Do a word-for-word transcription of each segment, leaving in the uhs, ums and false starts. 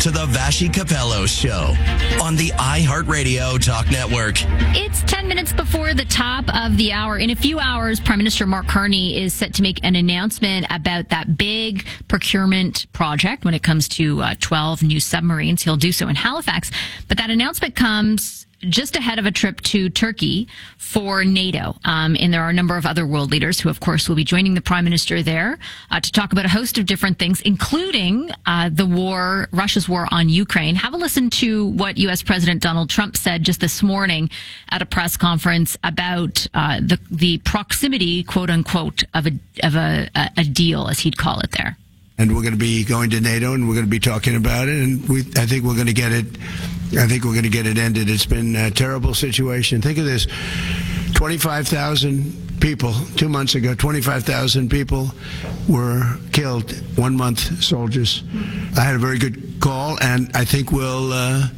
to the Vashi Capello Show on the iHeartRadio Talk Network. It's ten minutes before the top of the hour. In a few hours, Prime Minister Mark Carney is set to make an announcement about that big procurement project when it comes to uh, twelve new submarines. He'll do so in Halifax. But that announcement comes just ahead of a trip to Turkey for NATO. Um, and there are a number of other world leaders who, of course, will be joining the Prime Minister there uh, to talk about a host of different things, including uh, the war, Russia's war on Ukraine. Have a listen to what U S President Donald Trump said just this morning at a press conference about uh, the the proximity, quote unquote, of a of a, a deal, as he'd call it there. And we're going to be going to NATO, and we're going to be talking about it, and we, I think we're going to get it. I think we're going to get it ended. It's been a terrible situation. Think of this: twenty-five thousand people two months ago. Twenty-five thousand people were killed. One month soldiers. I had a very good call, and I think we'll. Uh,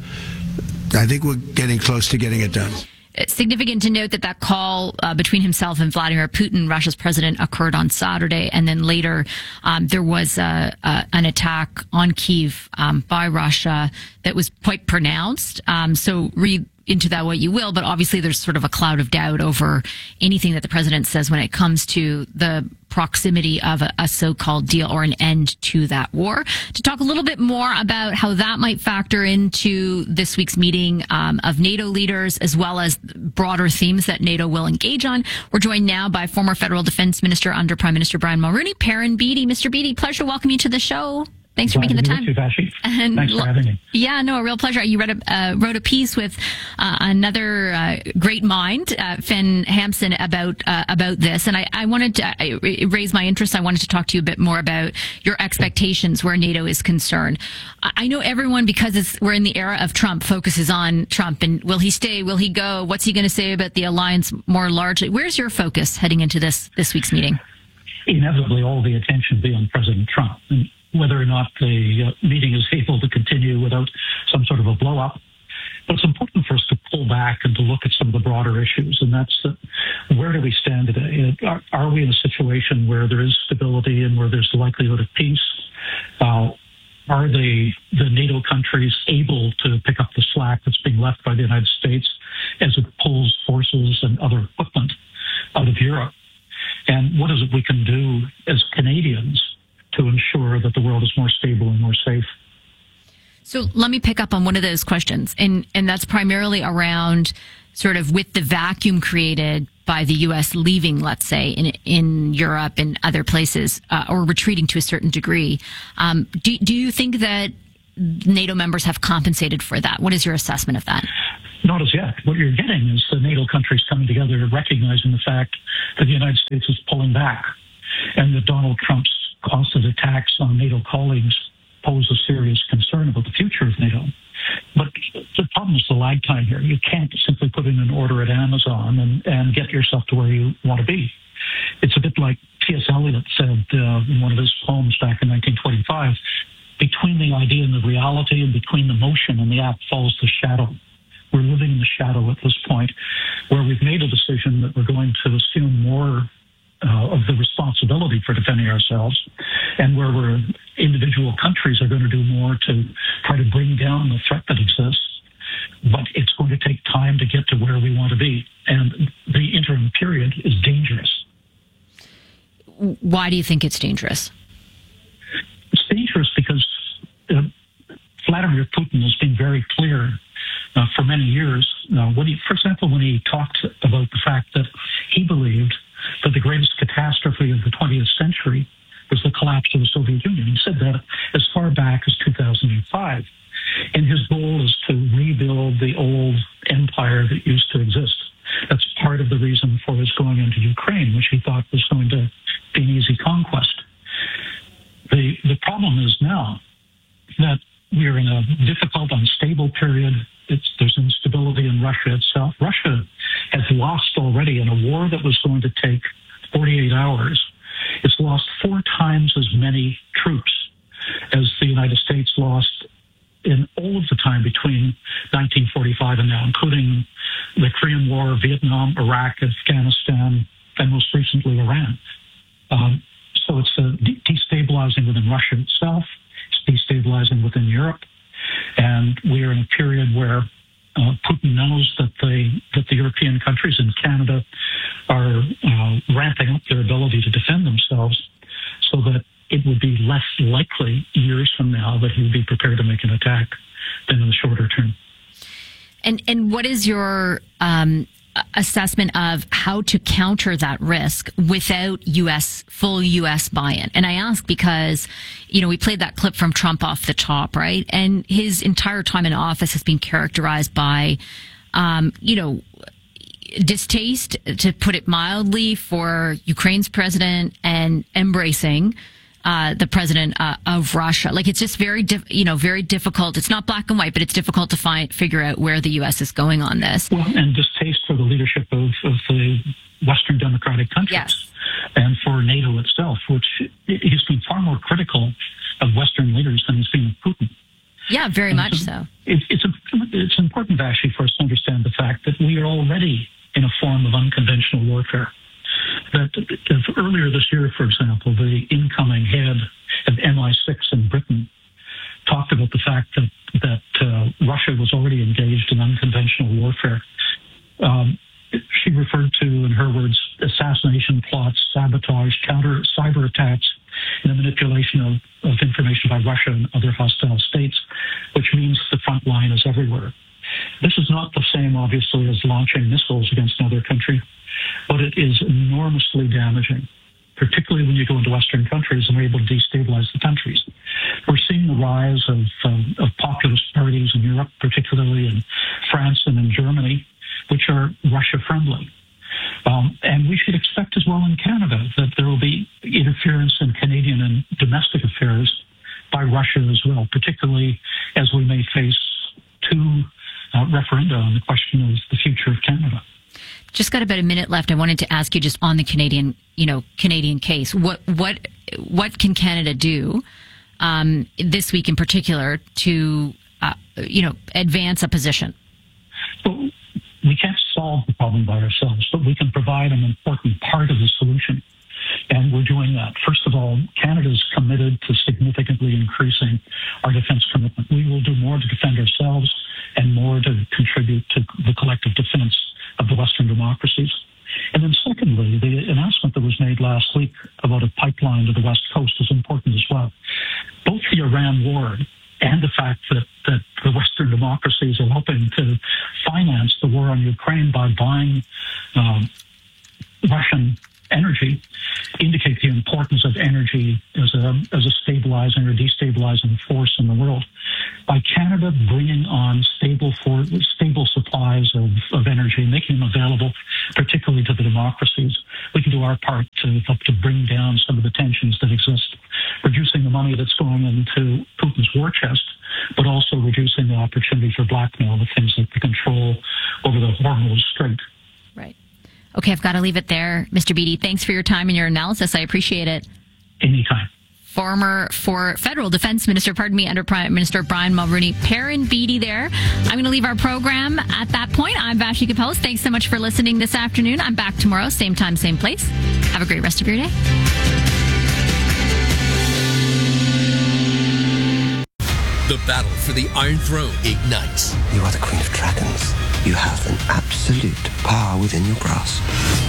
I think we're getting close to getting it done. It's significant to note that that call uh, between himself and Vladimir Putin, Russia's president, occurred on Saturday, and then later um, there was uh, uh, an attack on Kyiv um, by Russia that was quite pronounced. Um, so read into that what you will, but obviously there's sort of a cloud of doubt over anything that the president says when it comes to the proximity of a, a so-called deal or an end to that war. To talk a little bit more about how that might factor into this week's meeting um, of NATO leaders, as well as broader themes that NATO will engage on, we're joined now by former federal defense minister under Prime Minister Brian Mulroney, Perrin Beatty. Mister Beatty, pleasure to welcome you to the show. Thanks for Glad making the time. You, Vashi. And Thanks for having me. Yeah, no, a real pleasure. You read a, uh, wrote a piece with uh, another uh, great mind, uh, Finn Hampson, about uh, about this, and I, I wanted to uh, raise my interest. I wanted to talk to you a bit more about your expectations where NATO is concerned. I know everyone, because it's, we're in the era of Trump, focuses on Trump and will he stay? Will he go? What's he going to say about the alliance more largely? Where's your focus heading into this this week's meeting? Inevitably, all the attention will be on President Trump. And whether or not the uh, meeting is able to continue without some sort of a blow-up. But it's important for us to pull back and to look at some of the broader issues, and that's uh, where do we stand today? Are, are we in a situation where there is stability and where there's the likelihood of peace? Uh, are the, the NATO countries able to pick up the slack that's being left by the United States as it pulls forces and other equipment out of Europe? And what is it we can do as Canadians to ensure that the world is more stable and more safe? So let me pick up on one of those questions, and and that's primarily around sort of with the vacuum created by the U S leaving, let's say, in in Europe and other places, uh, or retreating to a certain degree. Um, do do you think that NATO members have compensated for that? What is your assessment of that? Not as yet. What you're getting is the NATO countries coming together, recognizing the fact that the United States is pulling back, and that Donald Trump's constant attacks on NATO colleagues pose a serious concern about the future of NATO. But the problem is the lag time here. You can't simply put in an order at Amazon and, and get yourself to where you want to be. It's a bit like T S Eliot said uh, in one of his poems back in nineteen twenty-five, between the idea and the reality and between the motion and the act falls the shadow. We're living in the shadow at this point, where we've made a decision that we're going to assume more Uh, of the responsibility for defending ourselves, and where we're, individual countries are going to do more to try to bring down the threat that exists. But it's going to take time to get to where we want to be, and the interim period is dangerous. Why do you think it's dangerous? It's dangerous because uh, Vladimir Putin has been very clear uh, for many years. Uh, when he, for example, when he talked about the fact that he believed that the greatest catastrophe of the twentieth century was the collapse of the Soviet Union. He said that as far back as two thousand five. And his goal is to rebuild the old empire that used to exist. That's part of the reason for his going into Ukraine, which he thought was going to be an easy conquest. The, the problem is now that we are in a difficult, unstable period. It's, there's instability in Russia itself. Russia has lost already in a war that was going to take forty-eight hours. It's lost four times as many troops as the United States lost in all of the time between nineteen forty-five and now, including the Korean War, Vietnam, Iraq, Afghanistan, and most recently Iran. Um, so it's uh, de- destabilizing within Russia itself. It's destabilizing within Europe. And we are in a period where uh, Putin knows that the that the European countries and Canada are uh, ramping up their ability to defend themselves, so that it would be less likely years from now that he would be prepared to make an attack than in the shorter term. And and what is your um, assessment of how to counter that risk without U S full U S buy-in? And I ask because, you know, we played that clip from Trump off the top, right? And his entire time in office has been characterized by, um, you know, distaste, to put it mildly, for Ukraine's president and embracing uh, the president uh, of Russia. Like, it's just very, diff- you know, very difficult. It's not black and white, but it's difficult to find, figure out where the U S is going on this. Well, and distaste for the leadership of, of the Western democratic countries. Yes. And for NATO itself, which he's been far more critical of Western leaders than he's been of Putin. Yeah, very and much so. so. It, it's, a, it's important, actually, for us to understand the fact that we are already in a form of unconventional warfare. That if earlier this year, for example, the incoming head of M I six in Britain talked about the fact that that uh, Russia was already engaged in unconventional warfare. Um, she referred to, in her words, assassination plots, sabotage, counter cyber attacks, and the manipulation of, of information by Russia and other hostile states, which means the front line is everywhere. This is not the same, obviously, as launching missiles against another country, but it is enormously damaging, particularly when you go into Western countries and are able to destabilize the countries. We're seeing the rise of, um, of populist parties in Europe, particularly in France and in Germany, which are Russia-friendly. Um, and we should expect as well in Canada that there will be interference in Canadian and domestic affairs by Russia as well, particularly as we may face two uh, referenda on the question of the future of Canada. Just got about a minute left. I wanted to ask you just on the Canadian, you know, Canadian case. What what what can Canada do um, this week in particular to, uh, you know, advance a position? Well, we can't solve the problem by ourselves, but we can provide an important part of the solution. And we're doing that. First of all, Canada is committed to significantly increasing our defense commitment. We will do more to defend ourselves and more to contribute to the collective defense of the Western democracies. And then secondly, the announcement that was made last week about a pipeline to the West Coast is important as well. Both the Iran war and the fact that, that the Western democracies are hoping to finance the war on Ukraine by buying um, Russian energy indicate the importance of energy as a as a stabilizing or destabilizing force in the world. By Canada bringing on stable for stable supplies of, of energy, making them available, particularly to the democracies, we can do our part to help to bring down some of the tensions that exist, reducing the money that's going into Putin's war chest, but also reducing the opportunity for blackmail with things like the control over the Hormuz Strait. Right. Okay, I've got to leave it there. Mister Beattie, thanks for your time and your analysis. I appreciate it. Anytime. Former for federal defense minister, pardon me, under Prime Minister Brian Mulroney. Perrin Beattie there. I'm going to leave our program at that point. I'm Vassy Kapelos. Thanks so much for listening this afternoon. I'm back tomorrow, same time, same place. Have a great rest of your day. The battle for the Iron Throne ignites. You are the Queen of Dragons. You have an absolute power within your grasp.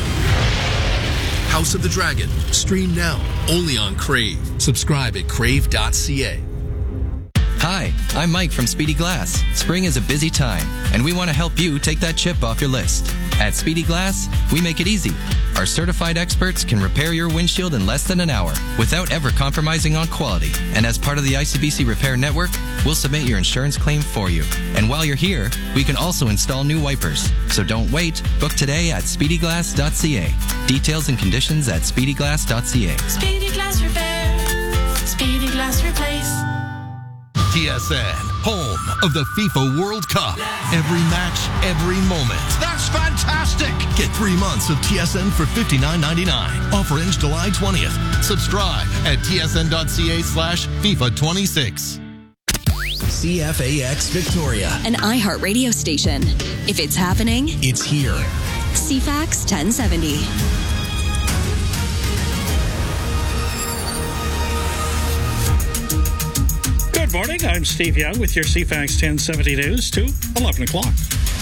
House of the Dragon. Stream now. Only on Crave. Subscribe at crave dot c a. Hi, I'm Mike from Speedy Glass. Spring is a busy time, and we want to help you take that chip off your list. At Speedy Glass, we make it easy. Our certified experts can repair your windshield in less than an hour without ever compromising on quality. And as part of the I C B C Repair Network, we'll submit your insurance claim for you. And while you're here, we can also install new wipers. So don't wait. Book today at speedy glass dot c a. Details and conditions at speedy glass dot c a. Speedy Glass Repair. Speedy Glass Replace. T S N, home of the FIFA World Cup. Every match, every moment. That's fantastic! Get three months of T S N for fifty-nine ninety-nine. Offer ends July twentieth. Subscribe at tsn.ca slash FIFA 26. C F A X Victoria. An iHeart radio station. If it's happening, It's here. C FAX ten seventy. Good morning. I'm Steve Young with your C FAX ten seventy news to eleven o'clock.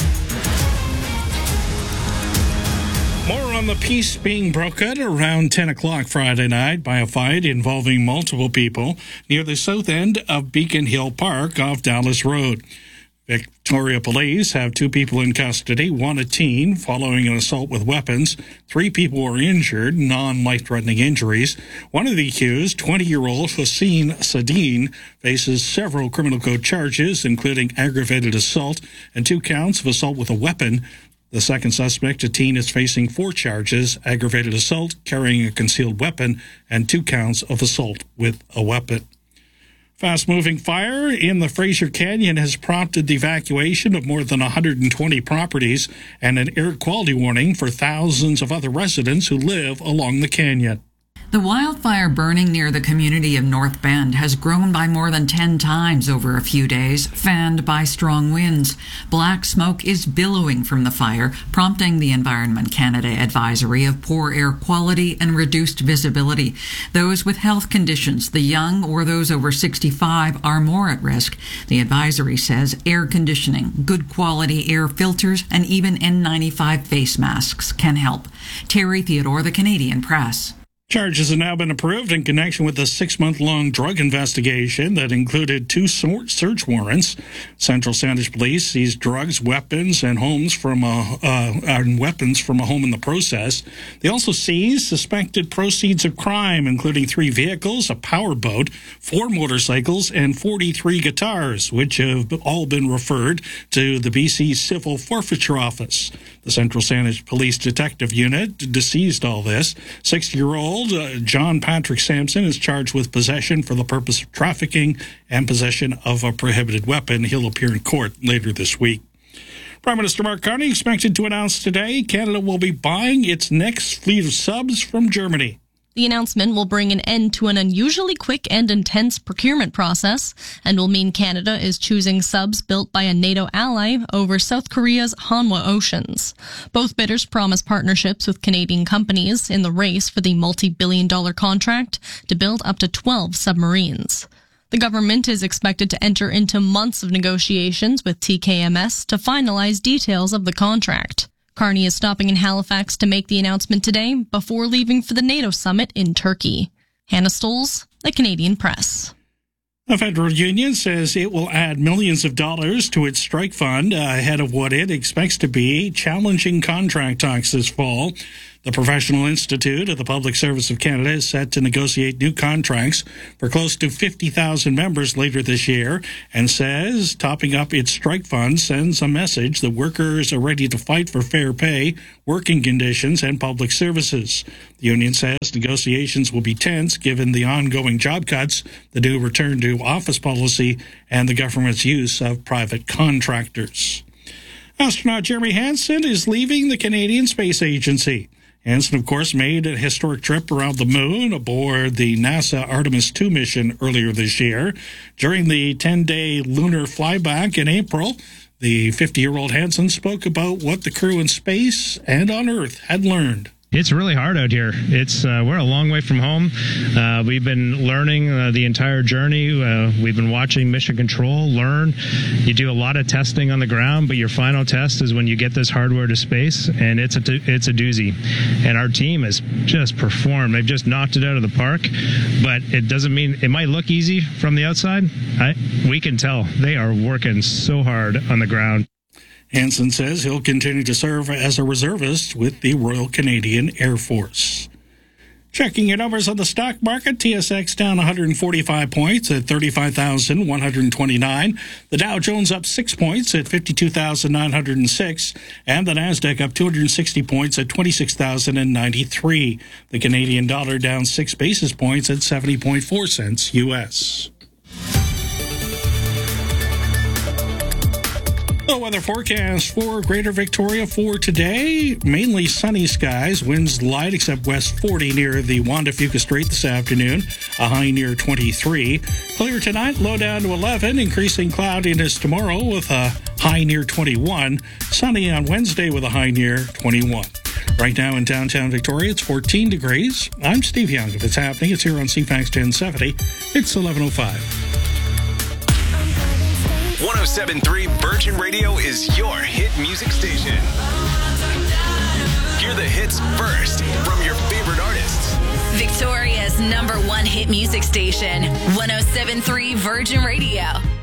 More on the peace being broken around ten o'clock Friday night by a fight involving multiple people near the south end of Beacon Hill Park off Dallas Road. Victoria Police have two people in custody, one a teen, following an assault with weapons. Three people were injured, non-life-threatening injuries. One of the accused, twenty-year-old Hussein Sadine, faces several criminal code charges, including aggravated assault and two counts of assault with a weapon. The second suspect, a teen, is facing four charges, aggravated assault, carrying a concealed weapon, and two counts of assault with a weapon. Fast-moving fire in the Fraser Canyon has prompted the evacuation of more than one hundred twenty properties and an air quality warning for thousands of other residents who live along the canyon. The wildfire burning near the community of North Bend has grown by more than ten times over a few days, fanned by strong winds. Black smoke is billowing from the fire, prompting the Environment Canada advisory of poor air quality and reduced visibility. Those with health conditions, the young or those over sixty-five, are more at risk. The advisory says air conditioning, good quality air filters, and even N ninety-five face masks can help. Terry Theodore, The Canadian Press. Charges have now been approved in connection with a six-month-long drug investigation that included two search warrants. Central Sandwich Police seized drugs, weapons, and homes from a uh, and weapons from a home in the process. They also seized suspected proceeds of crime, including three vehicles, a powerboat, four motorcycles, and forty-three guitars, which have all been referred to the B C Civil Forfeiture Office. The Central Sandwich Police Detective Unit seized all this. sixty-year-old Uh, John Patrick Sampson is charged with possession for the purpose of trafficking and possession of a prohibited weapon. He'll appear in court later this week. Prime Minister Mark Carney expected to announce today Canada will be buying its next fleet of subs from Germany. The announcement will bring an end to an unusually quick and intense procurement process and will mean Canada is choosing subs built by a NATO ally over South Korea's Hanwha Oceans. Both bidders promise partnerships with Canadian companies in the race for the multi-billion dollar contract to build up to twelve submarines. The government is expected to enter into months of negotiations with T K M S to finalize details of the contract. Carney is stopping in Halifax to make the announcement today before leaving for the NATO summit in Turkey. Hannah Stoles, The Canadian Press. The federal union says it will add millions of dollars to its strike fund ahead of what it expects to be challenging contract talks this fall. The Professional Institute of the Public Service of Canada is set to negotiate new contracts for close to fifty thousand members later this year and says topping up its strike fund sends a message that workers are ready to fight for fair pay, working conditions, and public services. The union says negotiations will be tense given the ongoing job cuts, the new return to office policy, and the government's use of private contractors. Astronaut Jeremy Hansen is leaving the Canadian Space Agency. Hansen, of course, made a historic trip around the moon aboard the NASA Artemis two mission earlier this year. During the ten-day lunar flyback in April, the fifty-year-old Hansen spoke about what the crew in space and on Earth had learned. It's really hard out here. It's uh, we're a long way from home. Uh, we've been learning uh, the entire journey. Uh, we've been watching Mission Control learn. You do a lot of testing on the ground, but your final test is when you get this hardware to space, and it's a it's a doozy. And our team has just performed. They've just knocked it out of the park. But it doesn't mean it might look easy from the outside. I, we can tell they are working so hard on the ground. Hansen says he'll continue to serve as a reservist with the Royal Canadian Air Force. Checking your numbers on the stock market, T S X down one hundred forty-five points at thirty-five thousand one hundred twenty-nine. The Dow Jones up six points at fifty-two thousand nine hundred six. And the Nasdaq up two hundred sixty points at twenty-six thousand ninety-three. The Canadian dollar down six basis points at seventy point four cents U S. The weather forecast for Greater Victoria for today, mainly sunny skies, winds light except west forty near the Juan de Fuca Strait this afternoon, a high near twenty-three. Clear tonight, low down to eleven, increasing cloudiness tomorrow with a high near twenty-one. Sunny on Wednesday with a high near twenty-one. Right now in downtown Victoria, it's fourteen degrees. I'm Steve Young. If it's happening, it's here on C FAX ten seventy. It's eleven oh five. one oh seven point three Virgin Radio is your hit music station. Hear the hits first from your favorite artists. Victoria's number one hit music station, one oh seven point three Virgin Radio.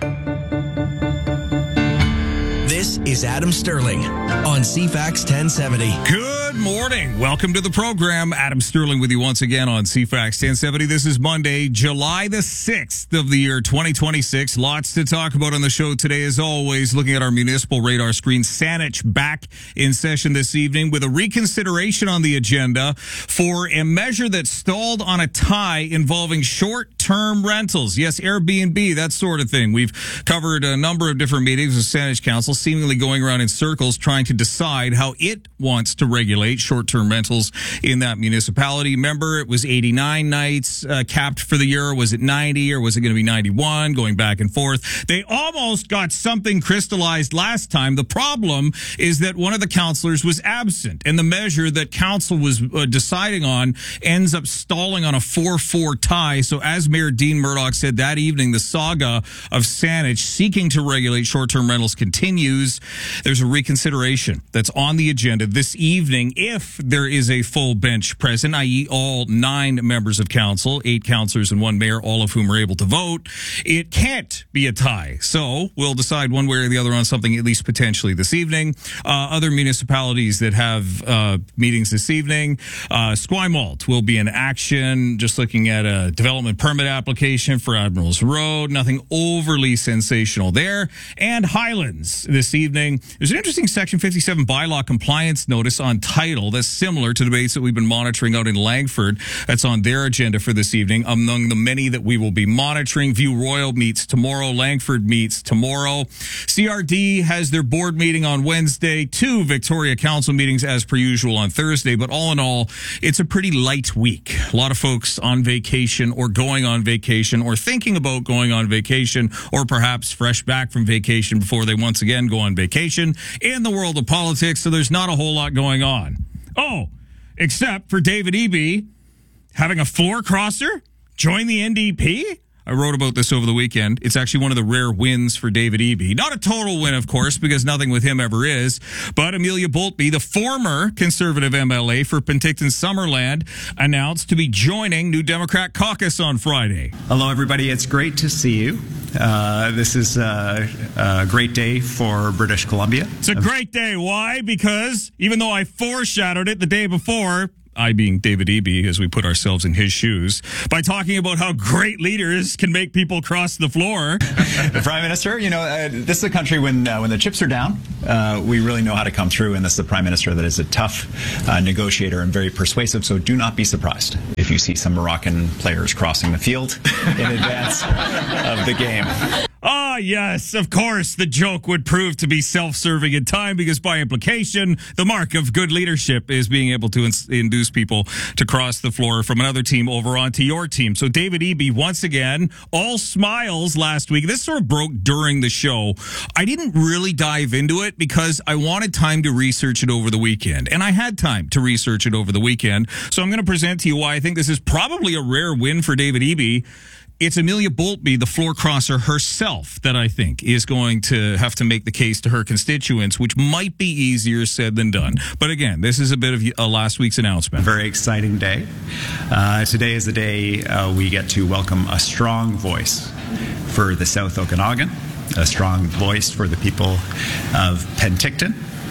This is Adam Sterling on C FAX ten seventy. Good morning. Welcome to the program. Adam Sterling with you once again on C FAX ten seventy. This is Monday, July the sixth of the year twenty twenty-six. Lots to talk about on the show today, as always. Looking at our municipal radar screen, Saanich back in session this evening with a reconsideration on the agenda for a measure that stalled on a tie involving short-term rentals. Yes, Airbnb, that sort of thing. We've covered a number of different meetings with Saanich Council, seemingly going around in circles trying to decide how it wants to regulate short-term rentals in that municipality. Remember, it was eighty-nine nights uh, capped for the year. Was it ninety or was it going to be ninety-one? Going back and forth. They almost got something crystallized last time. The problem is that one of the councillors was absent, and the measure that council was uh, deciding on ends up stalling on a four four tie. So as Mayor Dean Murdoch said that evening, the saga of Saanich seeking to regulate short-term rentals continues. There's a reconsideration that's on the agenda this evening if there is a full bench present, that is all nine members of council, eight councillors and one mayor, all of whom are able to vote. It can't be a tie. So we'll decide one way or the other on something, at least potentially this evening. Uh, other municipalities that have uh, meetings this evening, uh, Esquimalt will be in action, just looking at a development permit application for Admirals Road. Nothing overly sensational there. And Highlands this evening. There's an interesting Section fifty-seven bylaw compliance notice on title that's similar to debates that we've been monitoring out in Langford. That's on their agenda for this evening. Among the many that we will be monitoring, View Royal meets tomorrow. Langford meets tomorrow. C R D has their board meeting on Wednesday. Two Victoria Council meetings as per usual on Thursday. But all in all, it's a pretty light week. A lot of folks on vacation or going on vacation or thinking about going on vacation or perhaps fresh back from vacation before they once again go on vacation in the world of politics. So there's not a whole lot going on. Oh, except for David Eby having a floor crosser join the N D P. I wrote about this over the weekend. It's actually one of the rare wins for David Eby. Not a total win, of course, because nothing with him ever is. But Amelia Boltby, the former Conservative M L A for Penticton Summerland, announced to be joining New Democrat Caucus on Friday. Hello, everybody. It's great to see you. Uh, this is uh, a great day for British Columbia. It's a great day. Why? Because even though I foreshadowed it the day before, I being David Eby, as we put ourselves in his shoes, by talking about how great leaders can make people cross the floor. The Prime Minister, you know, uh, this is a country when uh, when the chips are down, uh, we really know how to come through, and this is a Prime Minister that is a tough uh, negotiator and very persuasive, so do not be surprised if you see some Moroccan players crossing the field in advance of the game. Ah, yes, of course, the joke would prove to be self-serving in time because by implication, the mark of good leadership is being able to ins- induce people to cross the floor from another team over onto your team. So David Eby, once again, all smiles last week. This sort of broke during the show. I didn't really dive into it because I wanted time to research it over the weekend. And I had time to research it over the weekend. So I'm going to present to you why I think this is probably a rare win for David Eby. It's Amelia Boltby, the floor crosser herself, that I think is going to have to make the case to her constituents, which might be easier said than done. But again, this is a bit of uh, last week's announcement. Very exciting day. Uh, today is the day uh, we get to welcome a strong voice for the South Okanagan, a strong voice for the people of Penticton.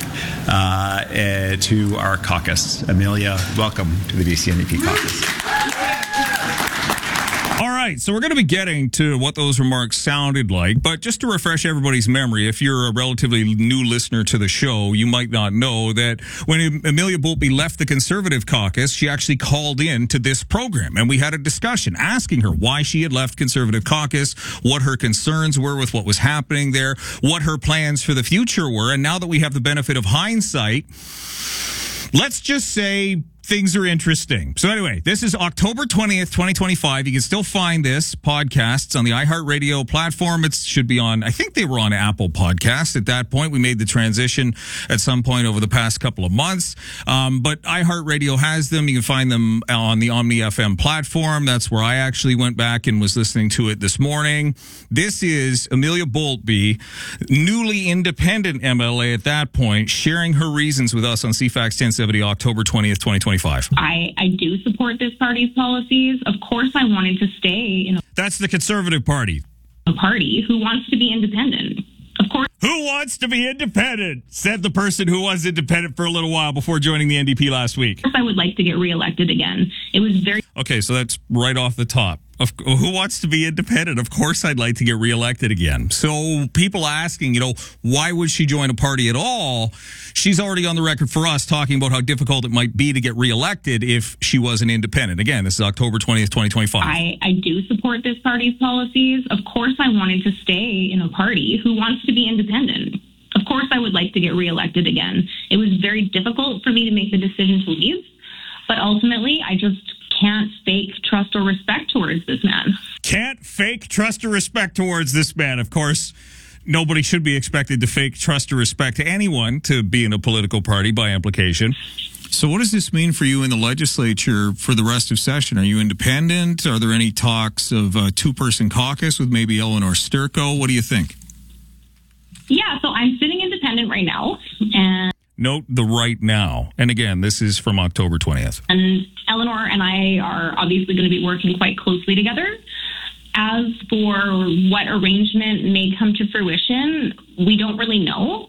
Uh, uh, to our caucus. Amelia, welcome to the B C N D P caucus. All right, so we're going to be getting to what those remarks sounded like, but just to refresh everybody's memory, if you're a relatively new listener to the show, you might not know that when Amelia Boltby left the Conservative caucus, she actually called in to this program, and we had a discussion asking her why she had left Conservative caucus, what her concerns were with what was happening there, what her plans for the future were, and now that we have the benefit of hindsight, let's just say things are interesting. So anyway, this is October twentieth, twenty twenty-five. You can still find this podcasts on the iHeartRadio platform. It should be on, I think they were on Apple Podcasts at that point. We made the transition at some point over the past couple of months. Um, but iHeartRadio has them. You can find them on the Omni F M platform. That's where I actually went back and was listening to it this morning. This is Amelia Boltby, newly independent M L A at that point, sharing her reasons with us on C FAX ten seventy, October twentieth, twenty twenty-five. I, I do support this party's policies. Of course, I wanted to stay in a That's the Conservative Party. A party who wants to be independent. Of course. Who wants to be independent? Said the person who was independent for a little while before joining the N D P last week. Of course, I would like to get reelected again. It was very... Okay, so that's right off the top. Of, who wants to be independent? Of course, I'd like to get reelected again. So people asking, you know, why would she join a party at all? She's already on the record for us talking about how difficult it might be to get reelected if she was an independent. Again, this is October twentieth, twenty twenty-five. I, I do support this party's policies. Of course, I wanted to stay in a party who wants to be independent. Of course, I would like to get reelected again. It was very difficult for me to make the decision to leave, but ultimately, I just can't fake trust or respect towards this man. Can't fake trust or respect towards this man. Of course, nobody should be expected to fake trust or respect to anyone to be in a political party by implication. So what does this mean for you in the legislature for the rest of session? Are you independent? Are there any talks of a two-person caucus with maybe Eleanor Sturko? What do you think? Yeah, so I'm sitting independent right now, and note the right now. And again, this is from October twentieth. And Eleanor and I are obviously going to be working quite closely together. As for what arrangement may come to fruition, we don't really know.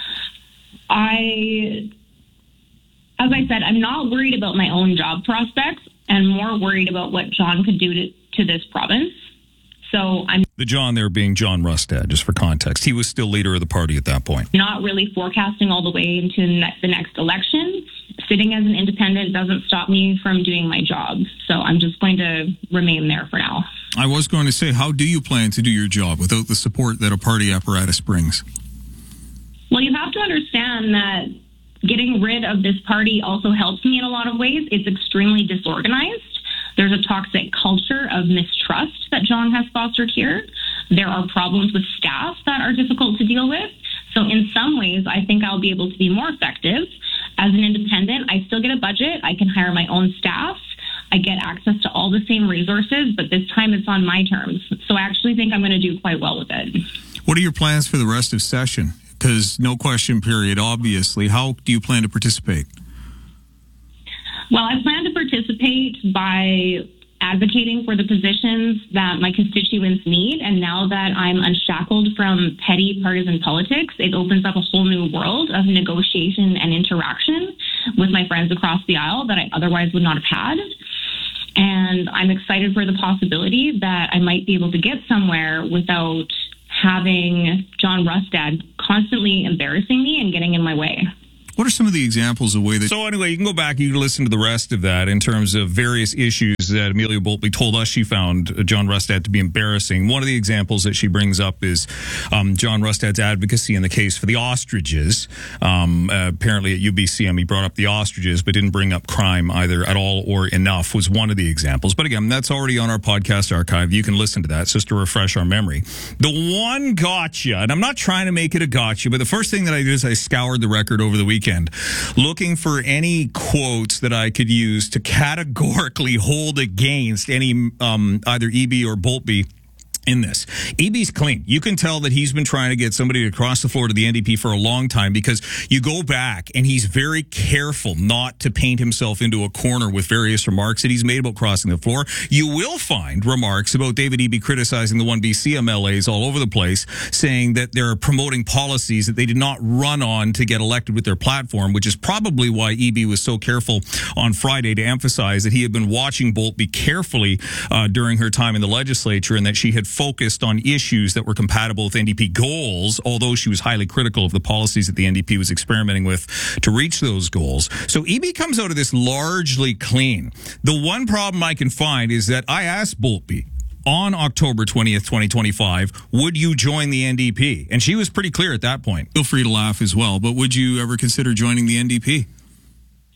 I, as I said, I'm not worried about my own job prospects and more worried about what John could do to, to this province. So I'm the John there being John Rustad, just for context. He was still leader of the party at that point. Not really forecasting all the way into the next election. Sitting as an independent doesn't stop me from doing my job. So I'm just going to remain there for now. I was going to say, how do you plan to do your job without the support that a party apparatus brings? Well, you have to understand that getting rid of this party also helps me in a lot of ways. It's extremely disorganized. There's a toxic culture of mistrust that John has fostered here. There are problems with staff that are difficult to deal with. So in some ways, I think I'll be able to be more effective. As an independent, I still get a budget. I can hire my own staff. I get access to all the same resources, but this time it's on my terms. So I actually think I'm going to do quite well with it. What are your plans for the rest of session? Because no question period, obviously. How do you plan to participate? Well, I plan to participate by advocating for the positions that my constituents need. And now that I'm unshackled from petty partisan politics, it opens up a whole new world of negotiation and interaction with my friends across the aisle that I otherwise would not have had. And I'm excited for the possibility that I might be able to get somewhere without having John Rustad constantly embarrassing me and getting in my way. What are some of the examples of way that... So anyway, you can go back, you can listen to the rest of that in terms of various issues that Amelia Boltby told us she found John Rustad to be embarrassing. One of the examples that she brings up is um, John Rustad's advocacy in the case for the ostriches. Um, uh, apparently at U B C M he brought up the ostriches, but didn't bring up crime either at all or enough was one of the examples. But again, that's already on our podcast archive. You can listen to that just to refresh our memory. The one gotcha, and I'm not trying to make it a gotcha, but the first thing that I did is I scoured the record over the weekend looking for any quotes that I could use to categorically hold against any um, either E B or Boltby in this. E B's clean. You can tell that he's been trying to get somebody to cross the floor to the N D P for a long time because you go back and he's very careful not to paint himself into a corner with various remarks that he's made about crossing the floor. You will find remarks about David Eby criticizing the one B C M L As all over the place, saying that they're promoting policies that they did not run on to get elected with their platform, which is probably why Eby was so careful on Friday to emphasize that he had been watching Boltby carefully uh, during her time in the legislature and that she had focused on issues that were compatible with N D P goals, although she was highly critical of the policies that the N D P was experimenting with to reach those goals. So Eby comes out of this largely clean. The one problem I can find is that I asked Boltby on October twentieth, twenty twenty-five, would you join the N D P? And she was pretty clear at that point. Feel free to laugh as well, but would you ever consider joining the N D P?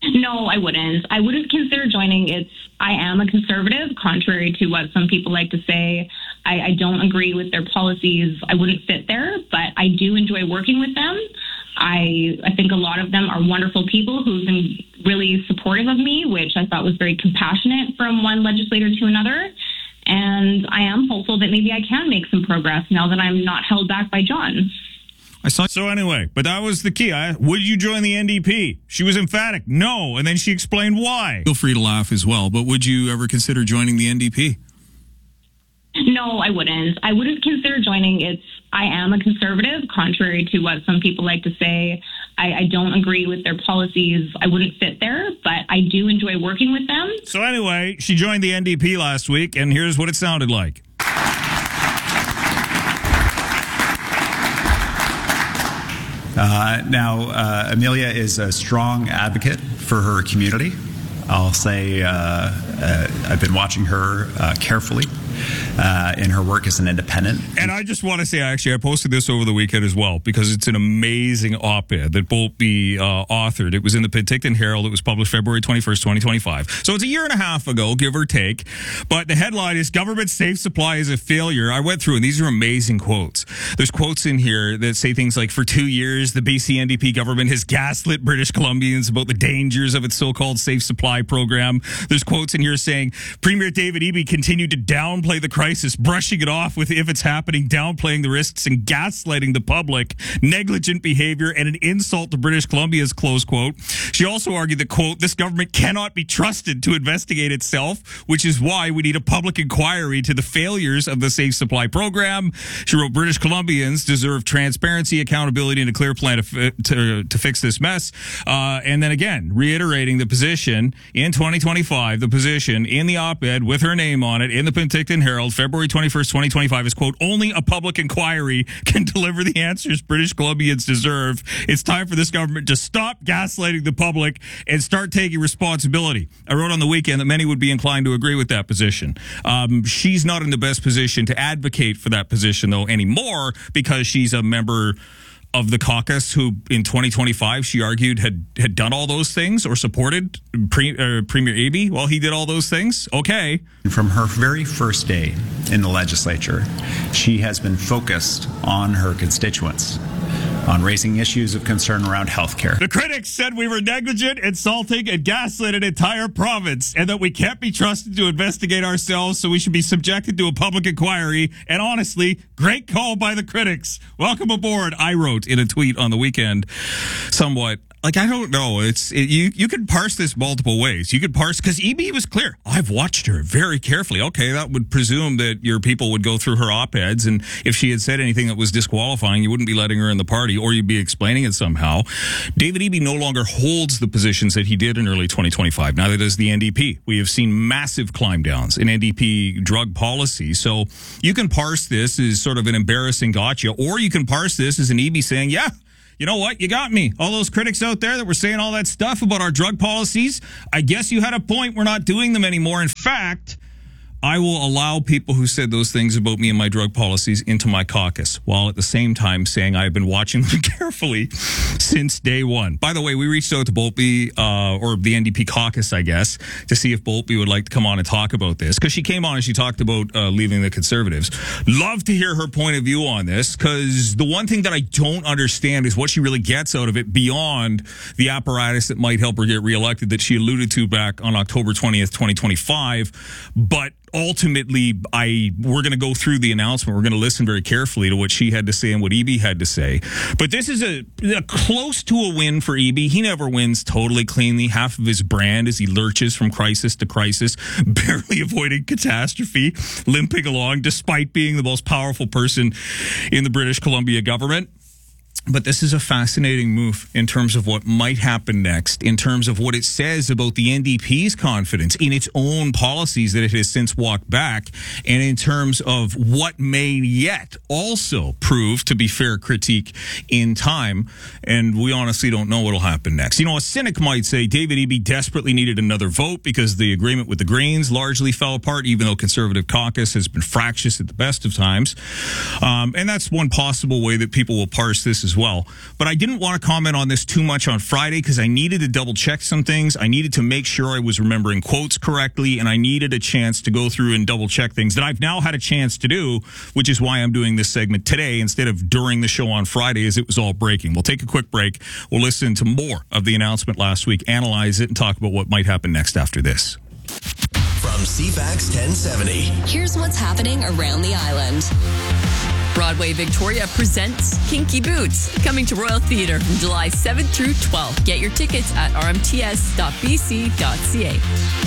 No, I wouldn't. I wouldn't consider joining. It's I am a conservative, contrary to what some people like to say. I, I don't agree with their policies. I wouldn't fit there, but I do enjoy working with them. I I think a lot of them are wonderful people who've been really supportive of me, which I thought was very compassionate from one legislator to another. And I am hopeful that maybe I can make some progress now that I'm not held back by John. I saw. So anyway, but that was the key. I, would you join the N D P? She was emphatic, no, and then she explained why. Feel free to laugh as well, but would you ever consider joining the N D P? No, I wouldn't. I wouldn't consider joining. It's I am a conservative, contrary to what some people like to say. I, I don't agree with their policies. I wouldn't fit there, but I do enjoy working with them. So anyway, she joined the N D P last week, and here's what it sounded like. Uh, now, uh, Amelia is a strong advocate for her community. I'll say uh, uh, I've been watching her uh, carefully uh, in her work as an independent. And I just want to say, actually, I posted this over the weekend as well, because it's an amazing op-ed that Boltby uh, authored. It was in the Penticton Herald. It was published February twenty-first, twenty twenty-five. So it's a year and a half ago, give or take. But the headline is Government Safe Supply is a Failure. I went through, and these are amazing quotes. There's quotes in here that say things like, for two years, the B C N D P government has gaslit British Columbians about the dangers of its so-called safe supply program. There's quotes in here saying, Premier David Eby continued to downplay the crisis, brushing it off with if it's happening, downplaying the risks and gaslighting the public, negligent behavior and an insult to British Columbians, close quote. She also argued that, quote, this government cannot be trusted to investigate itself, which is why we need a public inquiry to the failures of the safe supply program. She wrote, British Columbians deserve transparency, accountability, and a clear plan to, to, to fix this mess. Uh, and then again, reiterating the position in twenty twenty-five, the position in the op-ed with her name on it in the Penticton Herald, February twenty-first, twenty twenty-five, is, quote, only a public inquiry can deliver the answers British Columbians deserve. It's time for this government to stop gaslighting the public and start taking responsibility. I wrote on the weekend that many would be inclined to agree with that position. Um, she's not in the best position to advocate for that position, though, anymore, because she's a member of the caucus who in twenty twenty-five she argued had had done all those things or supported Pre, uh, Premier Eby while he did all those things. Okay. From her very first day in the legislature, she has been focused on her constituents, on raising issues of concern around healthcare. The critics said we were negligent, insulting, and gaslit an entire province, and that we can't be trusted to investigate ourselves, so we should be subjected to a public inquiry. And honestly, great call by the critics. Welcome aboard, I wrote in a tweet on the weekend. Somewhat, like, I don't know. It's it, you. You could parse this multiple ways. You could parse, because Eby was clear. I've watched her very carefully. Okay, that would presume that your people would go through her op-eds, and if she had said anything that was disqualifying, you wouldn't be letting her in the party, or you'd be explaining it somehow. David Eby no longer holds the positions that he did in early twenty twenty-five. Neither does the N D P. We have seen massive climb downs in N D P drug policy. So you can parse this as sort of an embarrassing gotcha, or you can parse this as an Eby saying, yeah, you know what? You got me. All those critics out there that were saying all that stuff about our drug policies, I guess you had a point. We're not doing them anymore. In fact, I will allow people who said those things about me and my drug policies into my caucus, while at the same time saying I've been watching them carefully since day one. By the way, we reached out to Boltby, uh, or the N D P caucus, I guess, to see if Boltby would like to come on and talk about this, because she came on and she talked about uh, leaving the Conservatives. Love to hear her point of view on this, because the one thing that I don't understand is what she really gets out of it beyond the apparatus that might help her get reelected that she alluded to back on October twentieth, twenty twenty-five. But ultimately, I we're going to go through the announcement. We're going to listen very carefully to what she had to say and what Eby had to say. But this is a, a close to a win for Eby. He never wins totally cleanly. Half of his brand as he lurches from crisis to crisis, barely avoiding catastrophe, limping along despite being the most powerful person in the British Columbia government. But this is a fascinating move in terms of what might happen next, in terms of what it says about the N D P's confidence in its own policies that it has since walked back, and in terms of what may yet also prove to be fair critique in time. And we honestly don't know what will happen next. You know, a cynic might say David Eby desperately needed another vote because the agreement with the Greens largely fell apart, even though Conservative caucus has been fractious at the best of times. Um, and that's one possible way that people will parse this this as well. But I didn't want to comment on this too much on Friday because I needed to double check some things. I needed to make sure I was remembering quotes correctly, and I needed a chance to go through and double check things that I've now had a chance to do, which is why I'm doing this segment today instead of during the show on Friday as it was all breaking. We'll take a quick break. We'll listen to more of the announcement last week, analyze it, and talk about what might happen next after this. From C FAX ten seventy. Here's what's happening around the island. Broadway Victoria presents Kinky Boots, coming to Royal Theatre from July seventh through twelfth. Get your tickets at r m t s dot b c dot c a.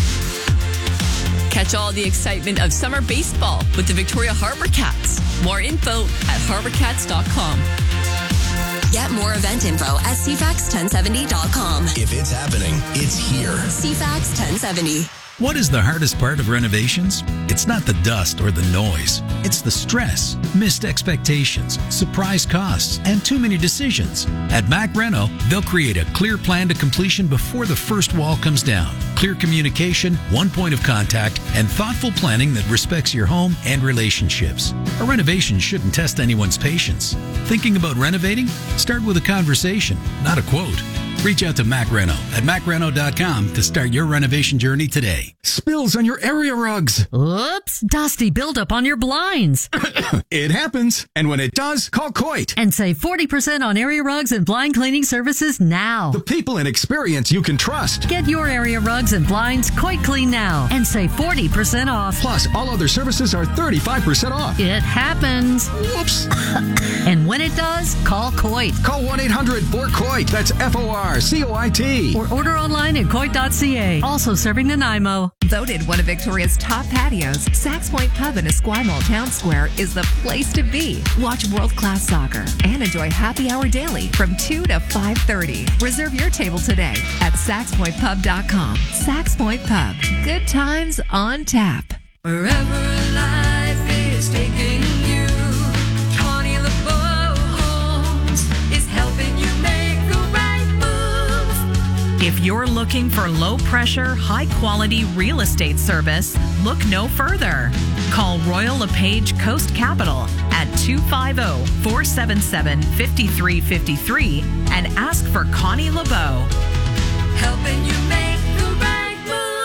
Catch all the excitement of summer baseball with the Victoria Harbour Cats. More info at harbour cats dot com. Get more event info at c fax ten seventy dot com. If it's happening, it's here. C FAX ten seventy. What is the hardest part of renovations? It's not the dust or the noise. It's the stress, missed expectations, surprise costs, and too many decisions. At Mac Reno, they'll create a clear plan to completion before the first wall comes down. Clear communication, one point of contact, and thoughtful planning that respects your home and relationships. A renovation shouldn't test anyone's patience. Thinking about renovating? Start with a conversation, not a quote. Reach out to Mac Reno at mac reno dot com to start your renovation journey today. Spills on your area rugs. Oops, dusty buildup on your blinds. It happens, and when it does, call Coit. And save forty percent on area rugs and blind cleaning services now. The people and experience you can trust. Get your area rugs and blinds Coit Clean now and save forty percent off. Plus, all other services are thirty-five percent off. It happens. Whoops. And when it does, call Coit. Call one eight hundred four COIT. That's F O R C O I T. Or order online at coit dot c a. Also serving Nanaimo. Voted one of Victoria's top patios, Sax Point Pub in Esquimalt Town Square is the place to be. Watch world-class soccer and enjoy happy hour daily from two to five thirty. Reserve your table today at sax point pub dot com. Sax Point Pub. Good times on tap. Wherever life is taking you, Connie LeBeau Homes is helping you make the right move. If you're looking for low-pressure, high-quality real estate service, look no further. Call Royal LePage Coast Capital at two five zero, four seven seven, five three five three and ask for Connie LeBeau. Helping you make the right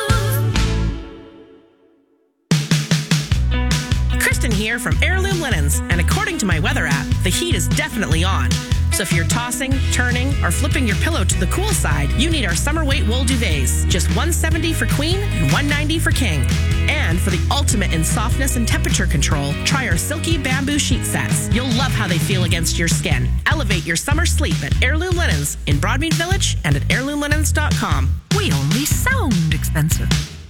move. Kristen here from Heirloom Linens, and according to my weather app, the heat is definitely on. So if you're tossing, turning, or flipping your pillow to the cool side, you need our summer weight wool duvets. Just one hundred seventy dollars for queen and one hundred ninety dollars for king. And for the ultimate in softness and temperature control, try our silky bamboo sheet sets. You'll love how they feel against your skin. Elevate your summer sleep at Heirloom Linens in Broadmead Village and at heirloom linens dot com. We only sound expensive.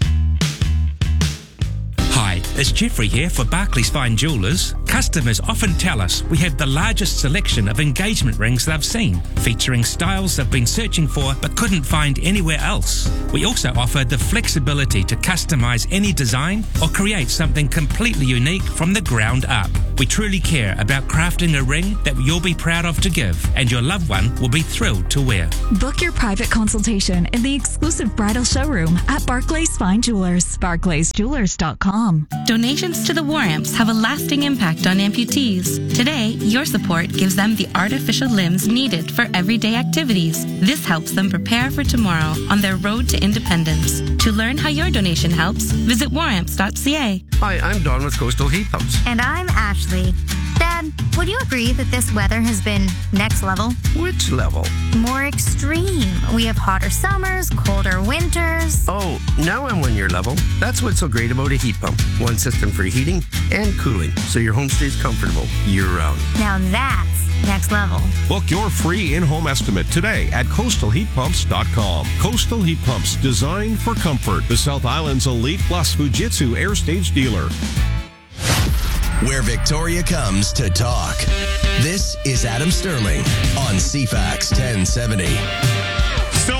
Hi, it's Jeffrey here for Barclays Fine Jewelers. Customers often tell us we have the largest selection of engagement rings they've seen, featuring styles they've been searching for but couldn't find anywhere else. We also offer the flexibility to customize any design or create something completely unique from the ground up. We truly care about crafting a ring that you'll be proud of to give, and your loved one will be thrilled to wear. Book your private consultation in the exclusive bridal showroom at Barclays Fine Jewelers, barclays jewelers dot com. Donations to the War Amps have a lasting impact on amputees. Today, your support gives them the artificial limbs needed for everyday activities. This helps them prepare for tomorrow on their road to independence. To learn how your donation helps, visit war amps dot c a. Hi, I'm Don with Coastal Heat Pumps. And I'm Ashley. Dad, would you agree that this weather has been next level? Which level? More extreme. We have hotter summers, colder winters. Oh, now I'm on your level. That's what's so great about a heat pump. One system for heating and cooling, so your home stays comfortable year-round. Now that's next level. Book your free in-home estimate today at coastal heat pumps dot com. Coastal Heat Pumps, designed for comfort. The South Island's Elite Plus Fujitsu Air Stage dealer. Where Victoria comes to talk. This is Adam Sterling on C FAX ten seventy. So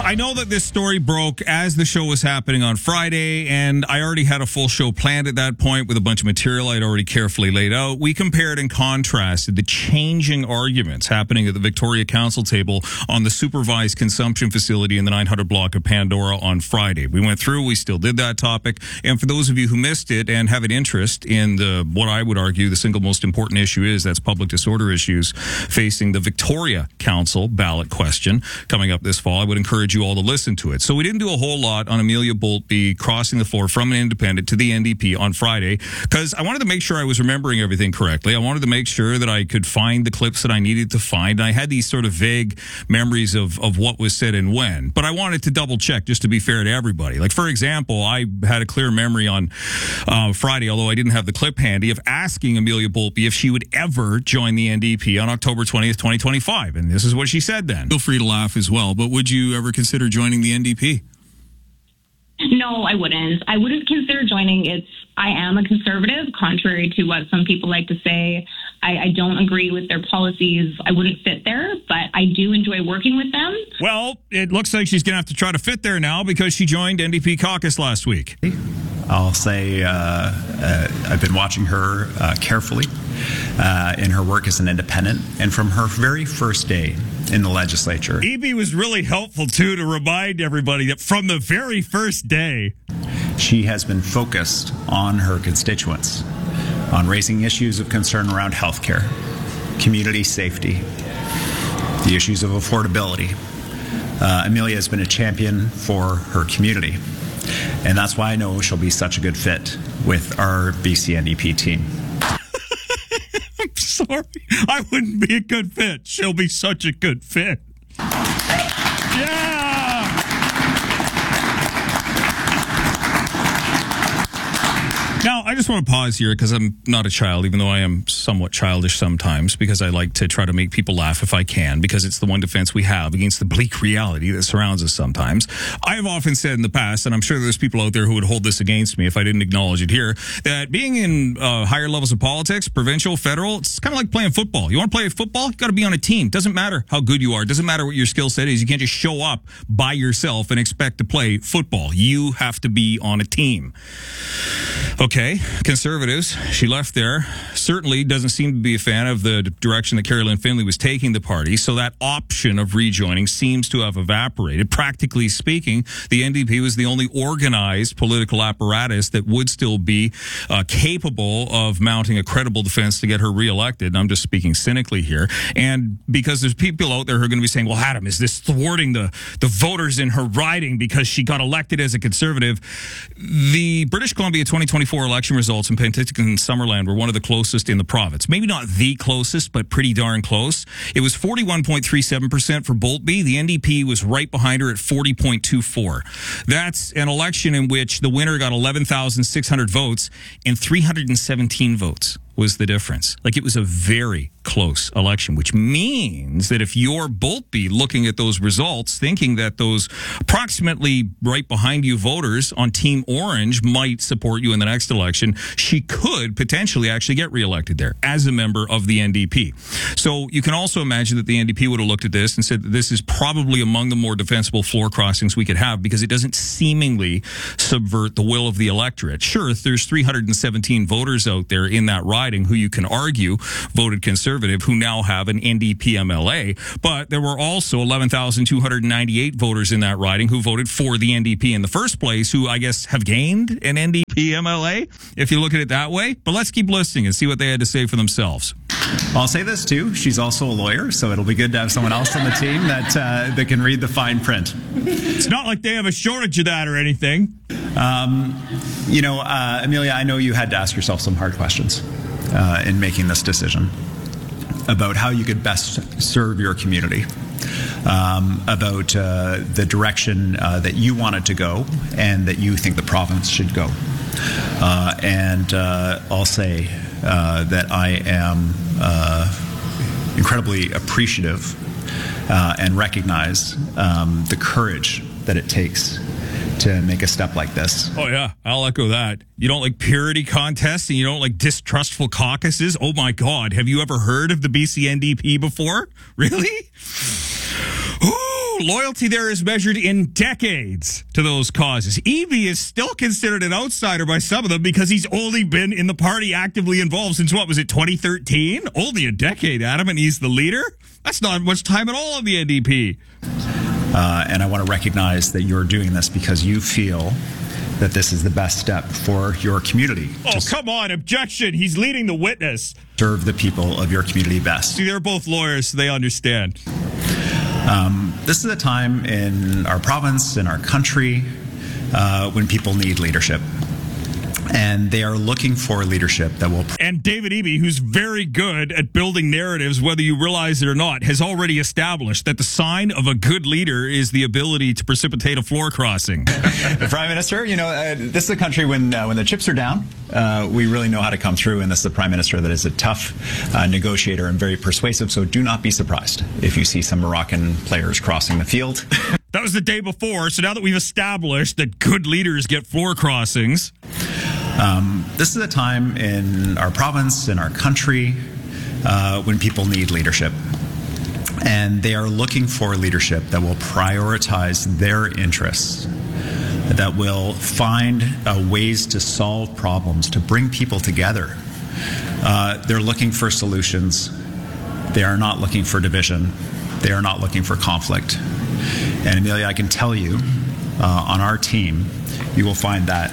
I know that this story broke as the show was happening on Friday, and I already had a full show planned at that point with a bunch of material I'd already carefully laid out. We compared and contrasted the changing arguments happening at the Victoria Council table on the supervised consumption facility in the nine hundred block of Pandora on Friday. We went through, we still did that topic, and for those of you who missed it and have an interest in the what I would argue the single most important issue is, that's public disorder issues facing the Victoria Council ballot question coming up this fall, I would encourage you all to listen to it. So we didn't do a whole lot on Amelia Boltby crossing the floor from an independent to the N D P on Friday, because I wanted to make sure I was remembering everything correctly. I wanted to make sure that I could find the clips that I needed to find. And I had these sort of vague memories of, of what was said and when, but I wanted to double check just to be fair to everybody. Like, for example, I had a clear memory on uh, Friday, although I didn't have the clip handy, of asking Amelia Boltby if she would ever join the N D P on October twentieth, twenty twenty-five. And this is what she said then. Feel free to laugh as well, but would you ever consider joining the N D P? No, I wouldn't. I wouldn't consider joining. It's I am a conservative, contrary to what some people like to say. I, I don't agree with their policies. I wouldn't fit there, but I do enjoy working with them. Well, it looks like she's going to have to try to fit there now because she joined N D P caucus last week. I'll say uh, uh, I've been watching her uh, carefully uh, in her work as an independent, and from her very first day in the legislature. E B was really helpful, too, to remind everybody that from the very first day, she has been focused on her constituents, on raising issues of concern around healthcare, community safety, the issues of affordability. Uh, Amelia has been a champion for her community, and that's why I know she'll be such a good fit with our B C N D P team. I'm sorry. I wouldn't be a good fit. She'll be such a good fit. Yeah! Now, I just want to pause here because I'm not a child, even though I am somewhat childish sometimes, because I like to try to make people laugh if I can, because it's the one defense we have against the bleak reality that surrounds us sometimes. I have often said in the past, and I'm sure there's people out there who would hold this against me if I didn't acknowledge it here, that being in uh, higher levels of politics, provincial, federal, it's kind of like playing football. You want to play football? You got to be on a team. Doesn't matter how good you are. Doesn't matter what your skill set is. You can't just show up by yourself and expect to play football. You have to be on a team. Okay, Conservatives, she left there, certainly doesn't seem to be a fan of the direction that Carrie Lynn Finlay was taking the party, so that option of rejoining seems to have evaporated. Practically speaking, the N D P was the only organized political apparatus that would still be uh, capable of mounting a credible defense to get her reelected. I'm just speaking cynically here. And because there's people out there who are going to be saying, well, Adam, is this thwarting the, the voters in her riding because she got elected as a Conservative? The British Columbia twenty twenty-four election results in Penticton and Summerland were one of the closest in the province. Maybe not the closest, but pretty darn close. It was forty-one point three seven percent for Boltby. The N D P was right behind her at forty point two four. That's an election in which the winner got eleven thousand six hundred votes and three hundred seventeen votes was the difference. Like, it was a very close election, which means that if you're Boltby looking at those results, thinking that those approximately right behind you voters on Team Orange might support you in the next election, she could potentially actually get reelected there as a member of the N D P. So you can also imagine that the N D P would have looked at this and said that this is probably among the more defensible floor crossings we could have because it doesn't seemingly subvert the will of the electorate. Sure, there's three hundred seventeen voters out there in that riding who you can argue voted Conservative who now have an N D P M L A, but there were also eleven thousand two hundred ninety-eight voters in that riding who voted for the N D P in the first place, who I guess have gained an N D P M L A, if you look at it that way. But let's keep listening and see what they had to say for themselves. I'll say this too, she's also a lawyer, so it'll be good to have someone else on the team that uh, that can read the fine print. It's not like they have a shortage of that or anything. Um, you know, uh, Amelia, I know you had to ask yourself some hard questions uh, in making this decision about how you could best serve your community, um, about uh, the direction uh, that you wanted to go and that you think the province should go. Uh, and uh, I'll say uh, that I am uh, incredibly appreciative uh, and recognize um, the courage that it takes to make a step like this. Oh, yeah, I'll echo that. You don't like purity contests and you don't like distrustful caucuses? Oh, my God. Have you ever heard of the B C N D P before? Really? Ooh. Woo! Loyalty there is measured in decades to those causes. Eby is still considered an outsider by some of them because he's only been in the party actively involved since, what was it, twenty thirteen? Only a decade, Adam, and he's the leader? That's not much time at all in the N D P. Uh, and I want to recognize that you're doing this because you feel that this is the best step for your community. Oh, come on, objection. He's leading the witness. Serve the people of your community best. See, they're both lawyers, so they understand. Um, this is a time in our province, in our country, uh, when people need leadership. And they are looking for leadership that will... And David Eby, who's very good at building narratives, whether you realize it or not, has already established that the sign of a good leader is the ability to precipitate a floor crossing. The Prime Minister, you know, uh, this is a country when uh, when the chips are down, uh, we really know how to come through, and this is a Prime Minister that is a tough uh, negotiator and very persuasive, so do not be surprised if you see some Moroccan players crossing the field. That was the day before, so now that we've established that good leaders get floor crossings... Um, this is a time in our province, in our country, uh, when people need leadership. And they are looking for leadership that will prioritize their interests, that will find uh, ways to solve problems, to bring people together. Uh, they're looking for solutions. They are not looking for division. They are not looking for conflict. And Amelia, I can tell you, uh, on our team, you will find that.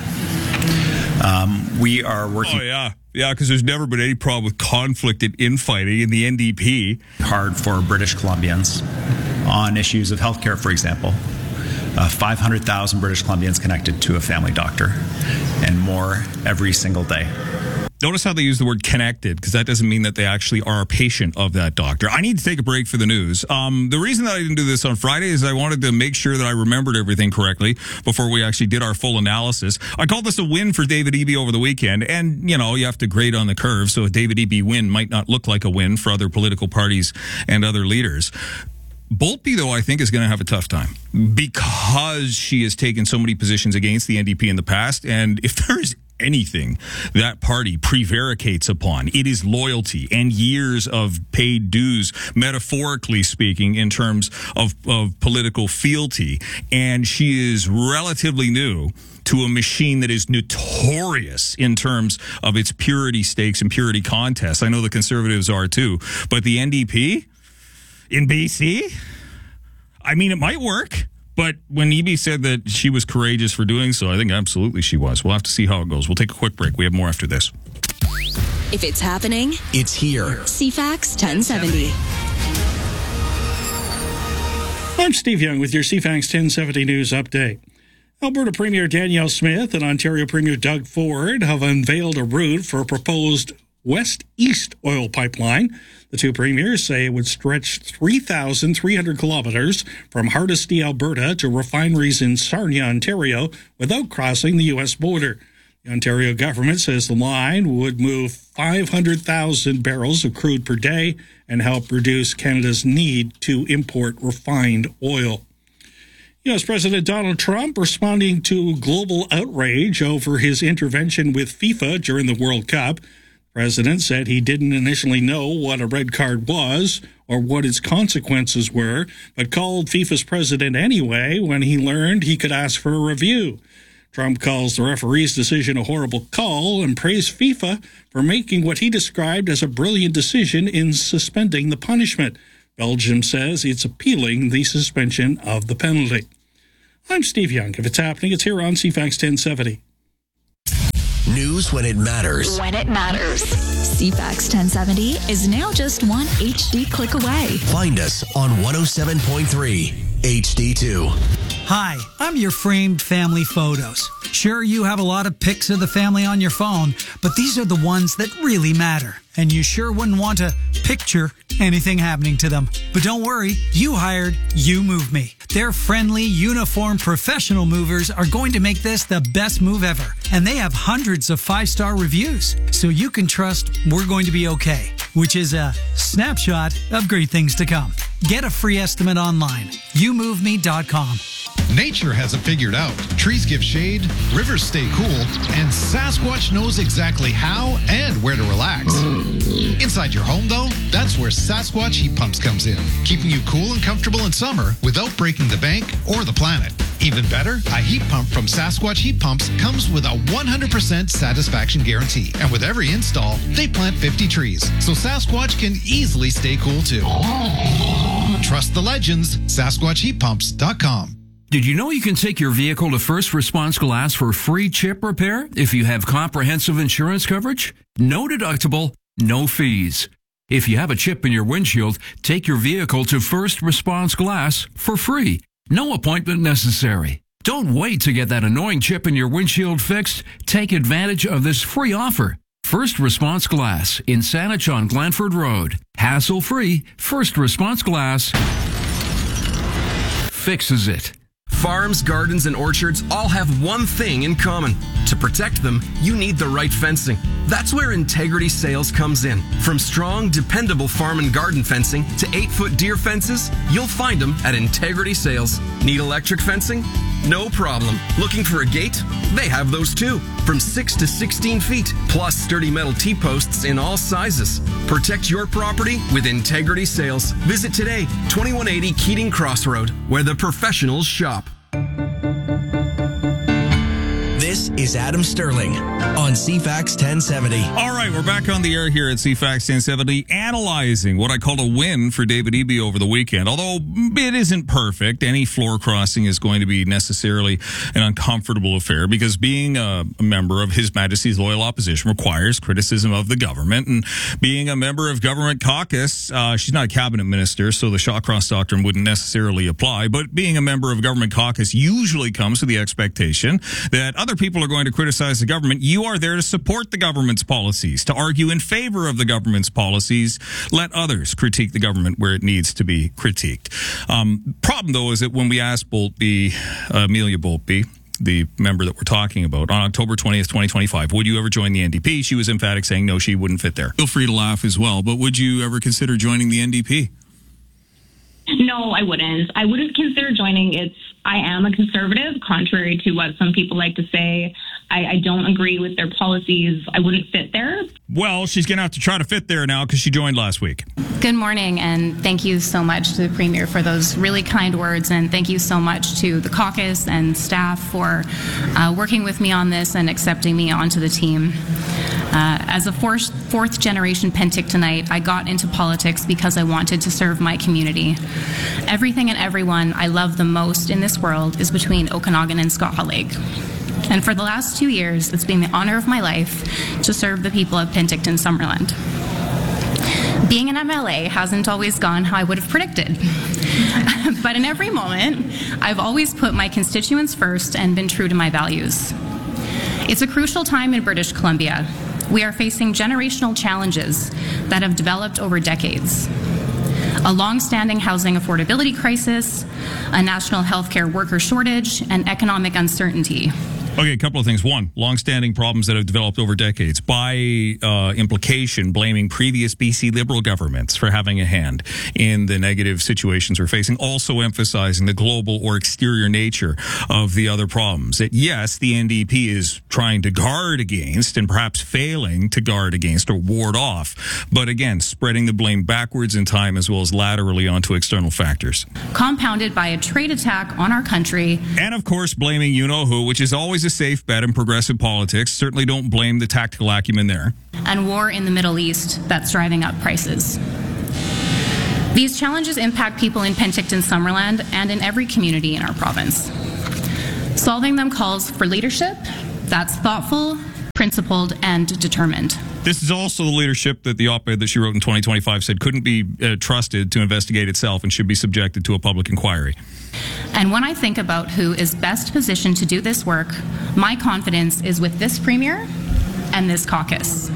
Um, we are working... Oh, yeah. Yeah, because there's never been any problem with conflict and infighting in the N D P. Hard for British Columbians on issues of healthcare, for example. Uh, five hundred thousand British Columbians connected to a family doctor and more every single day. Notice how they use the word connected, because that doesn't mean that they actually are a patient of that doctor. I need to take a break for the news. Um, the reason that I didn't do this on Friday is I wanted to make sure that I remembered everything correctly before we actually did our full analysis. I called this a win for David Eby over the weekend, and, you know, you have to grade on the curve, so a David Eby win might not look like a win for other political parties and other leaders. Boltby, though, I think is going to have a tough time because she has taken so many positions against the N D P in the past, and if there is anything that party prevaricates upon, it is loyalty and years of paid dues, metaphorically speaking, in terms of, of political fealty. And she is relatively new to a machine that is notorious in terms of its purity stakes and purity contests. I know the Conservatives are too, but the N D P in B C, I mean, it might work. But when Eby said that she was courageous for doing so, I think absolutely she was. We'll have to see how it goes. We'll take a quick break. We have more after this. If it's happening, it's here. C FAX ten seventy. I'm Steve Young with your C FAX ten seventy News Update. Alberta Premier Danielle Smith and Ontario Premier Doug Ford have unveiled a route for a proposed west-east oil pipeline. The two premiers say it would stretch three thousand three hundred kilometers from Hardisty, Alberta to refineries in Sarnia, Ontario, without crossing the U S border. The Ontario government says the line would move five hundred thousand barrels of crude per day and help reduce Canada's need to import refined oil. U S President Donald Trump responding to global outrage over his intervention with FIFA during the World Cup. The president said he didn't initially know what a red card was or what its consequences were, but called FIFA's president anyway when he learned he could ask for a review. Trump calls the referee's decision a horrible call and praised FIFA for making what he described as a brilliant decision in suspending the punishment. Belgium says it's appealing the suspension of the penalty. I'm Steve Young. If it's happening, it's here on C FAX ten seventy. News when it matters. When it matters. C FAX ten seventy is now just one H D click away. Find us on one oh seven point three H D two. Hi, I'm your framed family photos. Sure, you have a lot of pics of the family on your phone, but these are the ones that really matter. And you sure wouldn't want to picture anything happening to them. But don't worry, you hired You Move Me. Their friendly, uniformed professional movers are going to make this the best move ever. And they have hundreds of five-star reviews, so you can trust we're going to be okay, which is a snapshot of great things to come. Get a free estimate online, you move me dot com. Nature has it figured out. Trees give shade, rivers stay cool, and Sasquatch knows exactly how and where to relax. Inside your home, though, that's where Sasquatch Heat Pumps comes in, keeping you cool and comfortable in summer without breaking the bank or the planet. Even better, a heat pump from Sasquatch Heat Pumps comes with a one hundred percent satisfaction guarantee. And with every install, they plant fifty trees, so Sasquatch can easily stay cool too. Trust the legends, Sasquatch Heat Pumps dot com. Did you know you can take your vehicle to First Response Glass for free chip repair if you have comprehensive insurance coverage? No deductible, no fees. If you have a chip in your windshield, take your vehicle to First Response Glass for free. No appointment necessary. Don't wait to get that annoying chip in your windshield fixed. Take advantage of this free offer. First Response Glass in Saanich on Glanford Road. Hassle-free, First Response Glass fixes it. Farms, gardens, and orchards all have one thing in common. To protect them, you need the right fencing. That's where Integrity Sales comes in. From strong, dependable farm and garden fencing to eight-foot deer fences, you'll find them at Integrity Sales. Need electric fencing? No problem. Looking for a gate? They have those too. From six to sixteen feet, plus sturdy metal T-posts in all sizes. Protect your property with Integrity Sales. Visit today, twenty-one eighty Keating Crossroad, where the professionals shop. This is Adam Sterling on C FAX ten seventy. All right, we're back on the air here at C FAX ten seventy, analyzing what I call a win for David Eby over the weekend. Although it isn't perfect, any floor crossing is going to be necessarily an uncomfortable affair because being a, a member of His Majesty's Loyal Opposition requires criticism of the government. And being a member of Government Caucus, uh, she's not a cabinet minister, so the Shawcross Doctrine wouldn't necessarily apply. But being a member of Government Caucus usually comes with the expectation that other people are going to criticize the government. You are there to support the government's policies, to argue in favor of the government's policies. Let others critique the government where it needs to be critiqued. Um, problem, though, is that when we asked Boltby, uh, Amelia Boltby, the member that we're talking about, on October twentieth, twenty twenty-five, would you ever join the N D P? She was emphatic, saying no, she wouldn't fit there. Feel free to laugh as well, but would you ever consider joining the N D P? No, I wouldn't. I wouldn't consider joining. It's I am a conservative, contrary to what some people like to say. I, I don't agree with their policies. I wouldn't fit there. Well, she's going to have to try to fit there now because she joined last week. Good morning, and thank you so much to the Premier for those really kind words, and thank you so much to the caucus and staff for uh, working with me on this and accepting me onto the team. Uh, as a fourth, fourth generation Pentictonite, I got into politics because I wanted to serve my community. Everything and everyone I love the most in this world is between Okanagan and Skaha Lake. And for the last two years, it's been the honor of my life to serve the people of Penticton Summerland. Being an M L A hasn't always gone how I would have predicted. But in every moment, I've always put my constituents first and been true to my values. It's a crucial time in British Columbia. We are facing generational challenges that have developed over decades. A long-standing housing affordability crisis, a national healthcare worker shortage, and economic uncertainty. Okay, a couple of things. One, long-standing problems that have developed over decades. By uh, implication, blaming previous B C Liberal governments for having a hand in the negative situations we're facing. Also emphasizing the global or exterior nature of the other problems. That yes, the N D P is trying to guard against and perhaps failing to guard against or ward off. But again, spreading the blame backwards in time as well as laterally onto external factors. Compounded by a trade attack on our country. And of course, blaming you-know-who, which is always a safe bet in progressive politics. Certainly don't blame the tactical acumen there. And war in the Middle East that's driving up prices. These challenges impact people in Penticton Summerland and in every community in our province. Solving them calls for leadership that's thoughtful, principled, and determined. This is also the leadership that the op-ed that she wrote in twenty twenty-five said couldn't be uh, trusted to investigate itself and should be subjected to a public inquiry. And when I think about who is best positioned to do this work, my confidence is with this Premier and this caucus.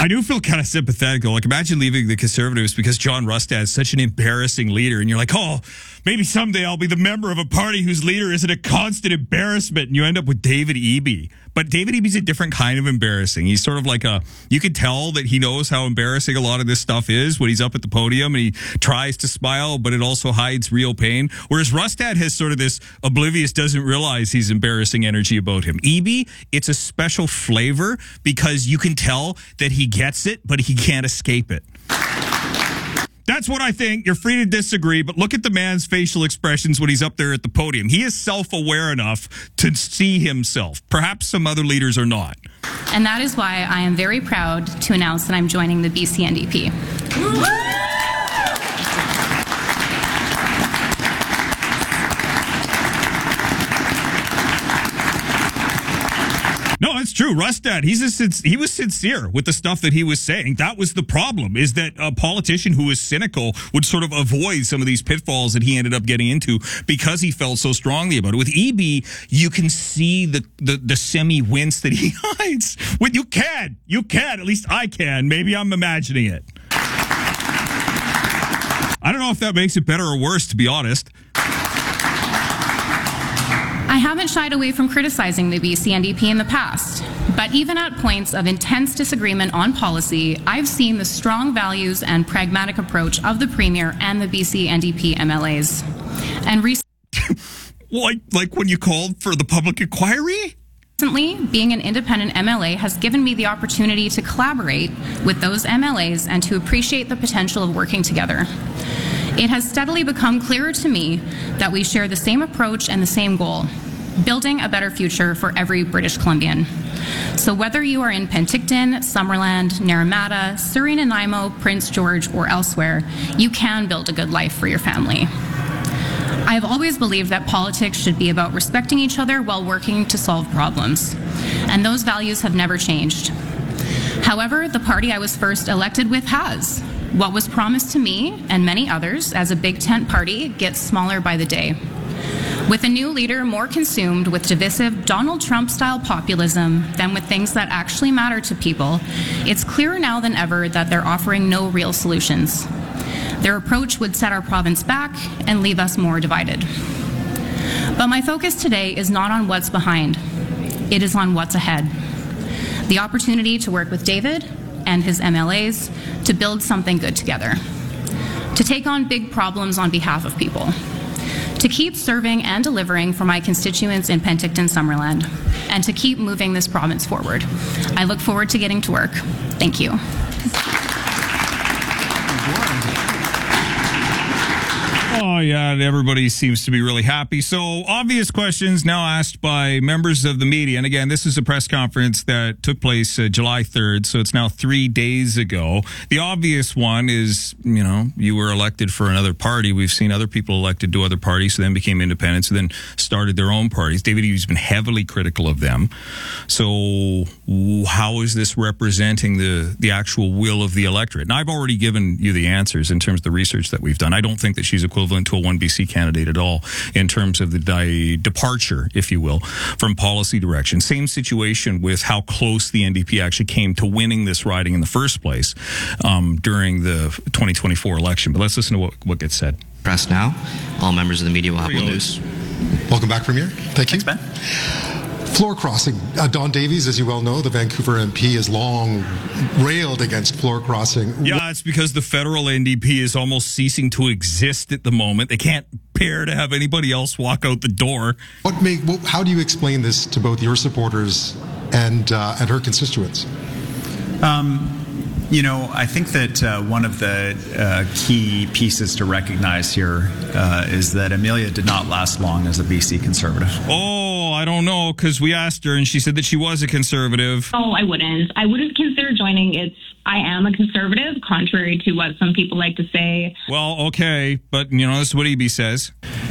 I do feel kind of sympathetic, though. Like, imagine leaving the Conservatives because John Rustad is such an embarrassing leader, and you're like, oh, maybe someday I'll be the member of a party whose leader isn't a constant embarrassment, and you end up with David Eby. But David Eby's a different kind of embarrassing. He's sort of like a, you can tell that he knows how embarrassing a lot of this stuff is when he's up at the podium and he tries to smile, but it also hides real pain. Whereas Rustad has sort of this oblivious, doesn't realize he's embarrassing energy about him. Eby, it's a special flavor because you can tell that he gets it, but he can't escape it. That's what I think. You're free to disagree, but look at the man's facial expressions when he's up there at the podium. He is self-aware enough to see himself. Perhaps some other leaders are not. And that is why I am very proud to announce that I'm joining the B C N D P. No, it's true. Rustad, he's a, he was sincere with the stuff that he was saying. That was the problem, is that a politician who was cynical would sort of avoid some of these pitfalls that he ended up getting into because he felt so strongly about it. With Eby, you can see the, the, the semi-wince that he hides. When you can. You can. At least I can. Maybe I'm imagining it. I don't know if that makes it better or worse, to be honest. I haven't shied away from criticizing the B C N D P in the past, but even at points of intense disagreement on policy, I've seen the strong values and pragmatic approach of the Premier and the B C N D P M L As. And recently, like, like when you called for the public inquiry? Recently, being an independent M L A has given me the opportunity to collaborate with those M L As and to appreciate the potential of working together. It has steadily become clearer to me that we share the same approach and the same goal: building a better future for every British Columbian. So whether you are in Penticton, Summerland, Naramata, Surrey, Nanaimo, Prince George, or elsewhere, you can build a good life for your family. I have always believed that politics should be about respecting each other while working to solve problems, and those values have never changed. However, the party I was first elected with has. What was promised to me and many others as a big tent party gets smaller by the day. With a new leader more consumed with divisive Donald Trump-style populism than with things that actually matter to people, it's clearer now than ever that they're offering no real solutions. Their approach would set our province back and leave us more divided. But my focus today is not on what's behind. It is on what's ahead. The opportunity to work with David and his M L As to build something good together, to take on big problems on behalf of people, to keep serving and delivering for my constituents in Penticton, Summerland, and to keep moving this province forward. I look forward to getting to work. Thank you. Oh, yeah, everybody seems to be really happy. So, obvious questions now asked by members of the media. And again, this is a press conference that took place uh, July third, so it's now three days ago. The obvious one is, you know, you were elected for another party. We've seen other people elected to other parties, who then became independents, and then started their own parties. David Eby's been heavily critical of them. So, how is this representing the, the actual will of the electorate? And I've already given you the answers in terms of the research that we've done. I don't think that she's equivalent to a one B C candidate at all in terms of the di- departure, if you will, from policy direction. Same situation with how close the N D P actually came to winning this riding in the first place um, during the twenty twenty-four election. But let's listen to what, what gets said. Press now. All members of the media will have one news. Welcome back, Premier. Thank you. Thanks, Ben. Floor crossing. Uh, Don Davies, as you well know, the Vancouver M P, has long railed against floor crossing. Yeah, it's because the federal N D P is almost ceasing to exist at the moment. They can't bear to have anybody else walk out the door. What make? Well, how do you explain this to both your supporters and uh, and her constituents? Um, you know, I think that uh, one of the uh, key pieces to recognize here uh, is that Amelia did not last long as a B C Conservative. Oh, I don't know, because we asked her and she said that she was a Conservative. Oh, I wouldn't. I wouldn't consider joining. It's I am a Conservative, contrary to what some people like to say. Well, okay, but, you know, this is what Eby says.